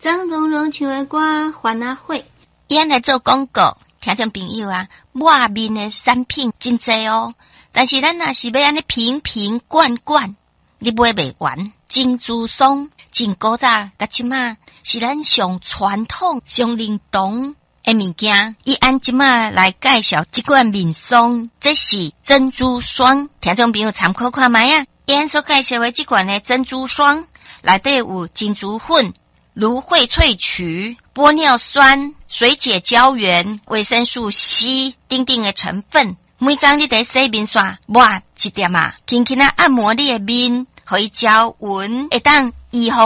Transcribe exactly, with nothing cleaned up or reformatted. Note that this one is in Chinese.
张蓉蓉唱的歌还啊会， 咱来做广告，听众朋友啊，抹面的产品真多哦，但是咱若是要安尼瓶瓶罐罐，你买袂完。珍珠霜真古早，甲即马是咱上传统、上灵动的物件。伊按即马来介绍即款面霜，这是珍珠霜，听众朋友参考看卖啊。伊所介绍的即款的珍珠霜，内底有金珠粉、芦荟萃取、玻尿酸、水解胶原、维生素 C 等等的成分。每工你在洗面刷抹一点啊，轻轻啊按摩你的面，互伊胶纹会当预防